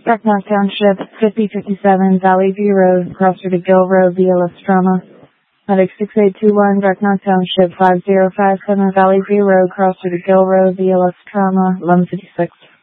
Brecknock Township, 5057 Valley View Road, Crosser to Gill Road, via Lestrama. Medic 6821, Brecknock Township, 5057 Valley View Road, Crosser to Gill Road, via Lestrama, 1156.